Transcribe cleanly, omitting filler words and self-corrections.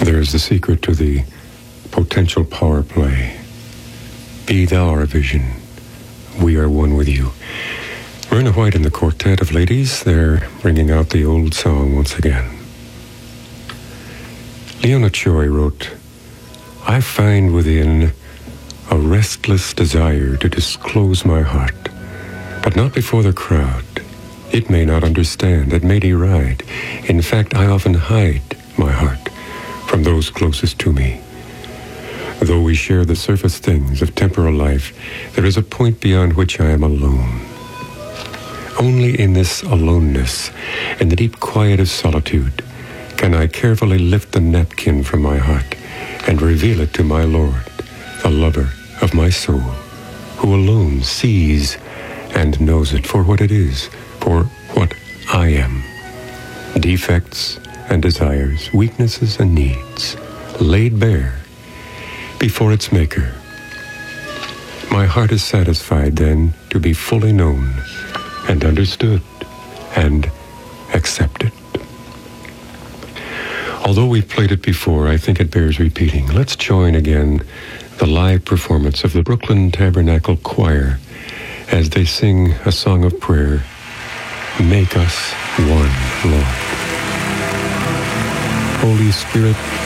There is the secret to the potential power play. Be thou our vision. We are one with you. Myrna White and the Quartet of Ladies, they're bringing out the old song once again. Leona Choi wrote, I find within a restless desire to disclose my heart, but not before the crowd. It may not understand, it may deride. In fact, I often hide my heart from those closest to me. Though we share the surface things of temporal life, there is a point beyond which I am alone. Only in this aloneness, in the deep quiet of solitude, can I carefully lift the napkin from my heart and reveal it to my Lord, the lover of my soul, who alone sees and knows it for what it is, for what I am. Defects and desires, weaknesses and needs, laid bare before its maker. My heart is satisfied then to be fully known and understood and accepted. Although we've played it before, I think it bears repeating. Let's join again the live performance of the Brooklyn Tabernacle Choir as they sing a song of prayer, Make Us One, Lord. Holy Spirit,